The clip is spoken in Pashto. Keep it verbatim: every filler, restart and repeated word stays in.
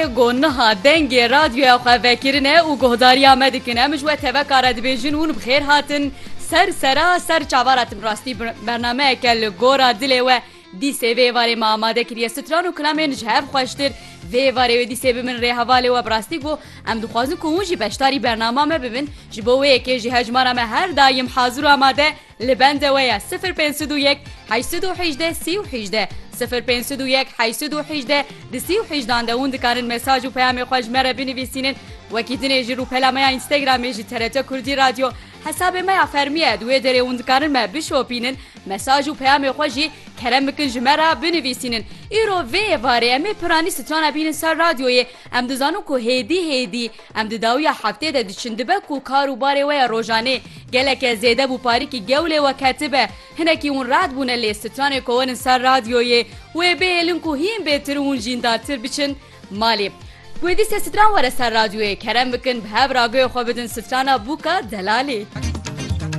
گونها دنگ رادیو خو وکرینه و گهداریا مدکن مش و توکار دبیجن اون بخیر هاتن سر سرا سر چاواراتم راستی برنامه کل گورا دل و دیسه وی واره ما آماده کریه ستران و کلامین جهب خوشتر وی واره و دیسه بمن ری حواله و براستی گو ام دخوازن که اون جی بشتاری برنامه ما ببین جبوه که جی هجمارا ما هر دایم حاضر آماده لبنده ویا صفر پنج دو یک هشت دو هجده سی و هجده صفر پنج دو یک هشت دو هجده سی و هجده اون دکارن مساج و پیام خوش مره بنویسینن وکی دنیجی رو پلامه اینستاگرامی جی ترتا کردی رادیو حساب ما فرمیه دوی داره اون دکارن ما بشوپینن مساج و پیام خوشی کرم بکن جمره بنویسینن ایرو وی واره امی پرانی ستران بینن سر رادیوی ام دزانو که هیدی هیدی ام داویا هفته ده دچندبه کو کارو باره و روزانه گلک زیده بو پاری کی گوله و کاتبه هنکی اون راد بونه لی ستران کوون سر رادیوی و بیلن کو هیم بهتر اون جینداتر بچن مالی بودی ستران وره سر رادیوی کرم بکن به براگوی خو بدن سترانا بوکا دلالی